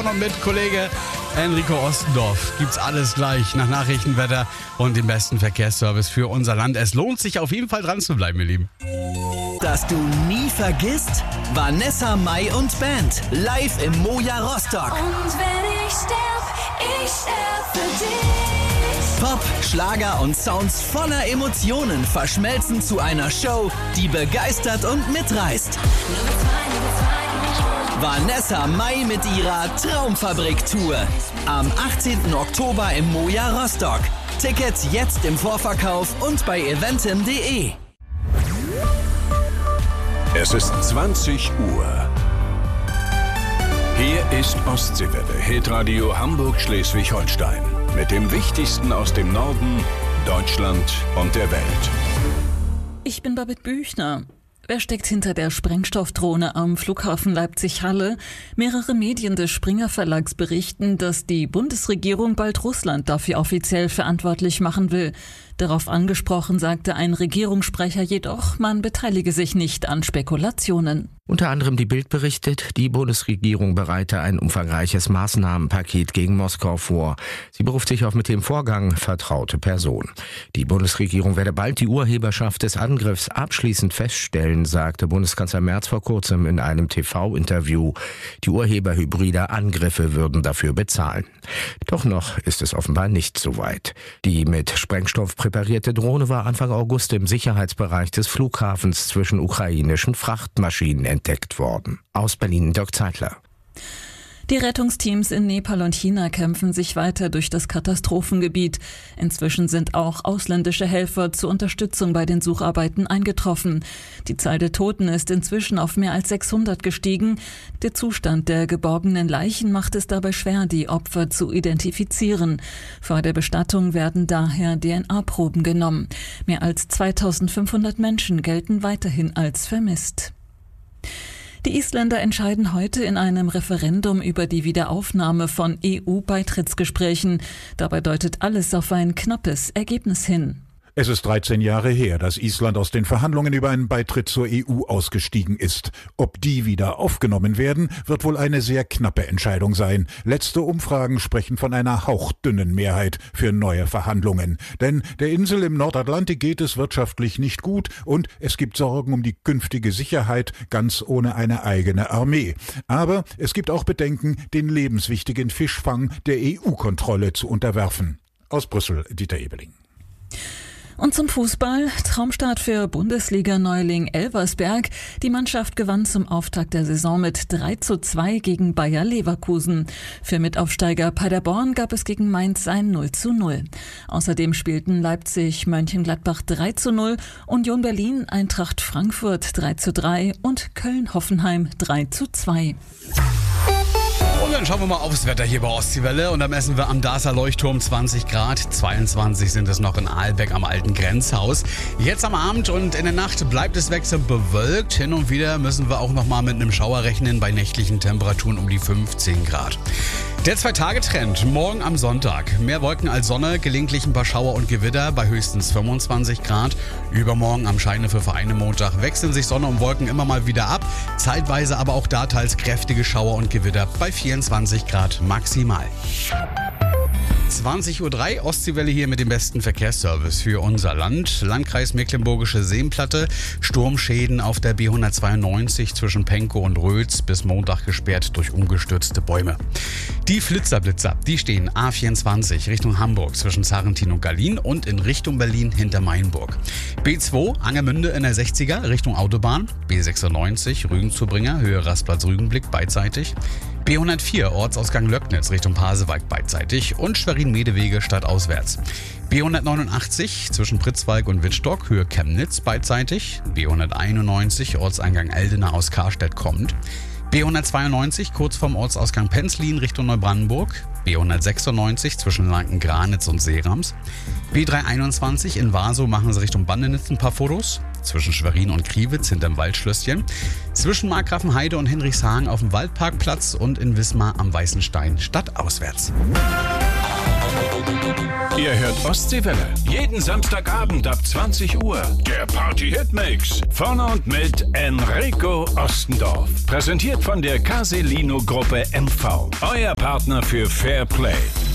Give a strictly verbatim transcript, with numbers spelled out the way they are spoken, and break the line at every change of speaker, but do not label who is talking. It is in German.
und mit Kollege Enrico Ostendorf. Gibt's alles gleich nach Nachrichtenwetter und dem besten Verkehrsservice für unser Land. Es lohnt sich auf jeden Fall dran zu bleiben, ihr Lieben.
Dass du nie vergisst, Vanessa Mai und Band live im Moja Rostock.
Und wenn ich sterb, ich sterb für dich.
Pop, Schlager und Sounds voller Emotionen verschmelzen zu einer Show, die begeistert und mitreißt. Vanessa Mai mit ihrer Traumfabrik-Tour. Am achtzehnten Oktober im Moja Rostock. Tickets jetzt im Vorverkauf und bei eventim punkt de.
Es ist zwanzig Uhr. Hier ist Ostseewelle, Hitradio Hamburg-Schleswig-Holstein. Mit dem Wichtigsten aus dem Norden, Deutschland und der Welt.
Ich bin Babette Büchner. Wer steckt hinter der Sprengstoffdrohne am Flughafen Leipzig-Halle? Mehrere Medien des Springer Verlags berichten, dass die Bundesregierung bald Russland dafür offiziell verantwortlich machen will. Darauf angesprochen sagte ein Regierungssprecher jedoch, man beteilige sich nicht an Spekulationen.
Unter anderem die Bild berichtet, die Bundesregierung bereite ein umfangreiches Maßnahmenpaket gegen Moskau vor. Sie beruft sich auf mit dem Vorgang vertraute Personen. Die Bundesregierung werde bald die Urheberschaft des Angriffs abschließend feststellen, sagte Bundeskanzler Merz vor kurzem in einem T V-Interview. Die Urheber hybrider Angriffe würden dafür bezahlen. Doch noch ist es offenbar nicht so weit. Die mit Sprengstoff präparierte Drohne war Anfang August im Sicherheitsbereich des Flughafens zwischen ukrainischen Frachtmaschinen entdeckt worden. Aus Berlin Dirk Zeitler.
Die Rettungsteams in Nepal und China kämpfen sich weiter durch das Katastrophengebiet. Inzwischen sind auch ausländische Helfer zur Unterstützung bei den Sucharbeiten eingetroffen. Die Zahl der Toten ist inzwischen auf mehr als sechshundert gestiegen. Der Zustand der geborgenen Leichen macht es dabei schwer, die Opfer zu identifizieren. Vor der Bestattung werden daher D N A-Proben genommen. Mehr als zweitausendfünfhundert Menschen gelten weiterhin als vermisst. Die Isländer entscheiden heute in einem Referendum über die Wiederaufnahme von E U-Beitrittsgesprächen. Dabei deutet alles auf ein knappes Ergebnis hin.
Es ist dreizehn Jahre her, dass Island aus den Verhandlungen über einen Beitritt zur E U ausgestiegen ist. Ob die wieder aufgenommen werden, wird wohl eine sehr knappe Entscheidung sein. Letzte Umfragen sprechen von einer hauchdünnen Mehrheit für neue Verhandlungen. Denn der Insel im Nordatlantik geht es wirtschaftlich nicht gut und es gibt Sorgen um die künftige Sicherheit, ganz ohne eine eigene Armee. Aber es gibt auch Bedenken, den lebenswichtigen Fischfang der E U-Kontrolle zu unterwerfen. Aus Brüssel, Dieter Ebeling.
Und zum Fußball. Traumstart für Bundesliga-Neuling Elversberg. Die Mannschaft gewann zum Auftakt der Saison mit drei zu zwei gegen Bayer Leverkusen. Für Mitaufsteiger Paderborn gab es gegen Mainz ein null zu null. Außerdem spielten Leipzig Mönchengladbach drei zu null, Union Berlin Eintracht Frankfurt drei zu drei und Köln-Hoffenheim drei zu zwei.
Und dann schauen wir mal aufs Wetter hier bei Ostseewelle und da messen wir am Darßer Leuchtturm zwanzig Grad, zweiundzwanzig sind es noch in Ahlbeck am alten Grenzhaus. Jetzt am Abend und in der Nacht bleibt es wechselnd bewölkt. Hin und wieder müssen wir auch noch mal mit einem Schauer rechnen bei nächtlichen Temperaturen um die fünfzehn Grad. Der Zwei-Tage-Trend, morgen am Sonntag. Mehr Wolken als Sonne, gelegentlich ein paar Schauer und Gewitter bei höchstens fünfundzwanzig Grad. Übermorgen am Scheine für Vereine Montag wechseln sich Sonne und Wolken immer mal wieder ab. Zeitweise aber auch da teils kräftige Schauer und Gewitter bei vierundzwanzig Grad maximal. zwanzig Uhr drei, Ostseewelle hier mit dem besten Verkehrsservice für unser Land. Landkreis Mecklenburgische Seenplatte, Sturmschäden auf der B hundertzweiundneunzig zwischen Pankow und Rötz bis Montag gesperrt durch umgestürzte Bäume. Die Flitzerblitzer, die stehen A vierundzwanzig Richtung Hamburg zwischen Sarrentin und Gallien und in Richtung Berlin hinter Mainburg. B zwei, Angermünde in der sechziger Richtung Autobahn. B sechsundneunzig, Rügenzubringer, Höhe Rastplatz Rügenblick beidseitig. B hundertvier, Ortsausgang Löcknitz Richtung Pasewalk beidseitig und Schwerin-Medewege stadtauswärts. B hundertneunundachtzig zwischen Pritzwalk und Wittstock, Höhe Chemnitz beidseitig. B hunderteinundneunzig, Ortseingang Eldena aus Karstedt kommend. B hundertzweiundneunzig kurz vorm Ortsausgang Penzlin Richtung Neubrandenburg. B hundertsechsundneunzig zwischen Lanken-Granitz und Seerams. B dreihunderteinundzwanzig in Warsow machen sie Richtung Bandenitz ein paar Fotos. Zwischen Schwerin und Kriwitz hinterm Waldschlösschen. Zwischen Markgrafenheide und Hinrichshagen auf dem Waldparkplatz und in Wismar am Weißen Stein stadtauswärts.
Ihr hört Ostseewelle. Jeden Samstagabend ab zwanzig Uhr. Der Party-Hitmix. Von und mit Enrico Ostendorf. Präsentiert von der Caselino-Gruppe M V. Euer Partner für Fair Play.